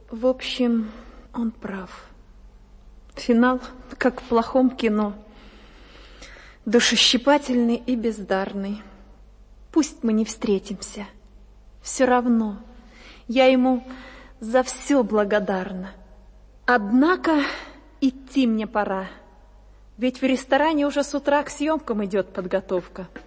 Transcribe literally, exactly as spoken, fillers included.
В общем, он прав. Финал, как в плохом кино. Душещипательный и бездарный. Пусть мы не встретимся. Все равно я ему за все благодарна. Однако идти мне пора. Ведь в ресторане уже с утра к съемкам идет подготовка.